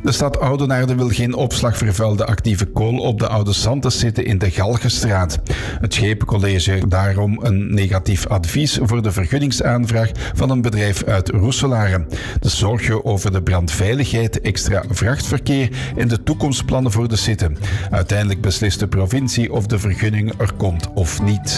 De stad Oudenaarde wil geen opslagvervuilde actieve kool op de Oude Santes zitten in de Galgenstraat. Het Schepencollege heeft daarom een negatief advies voor de vergunningsaanvraag van een bedrijf uit Roeselare. De zorgen over de brandveiligheid, extra vrachtverkeer en de toekomstplannen voor de site. Uiteindelijk beslist de provincie of de vergunning er komt of niet.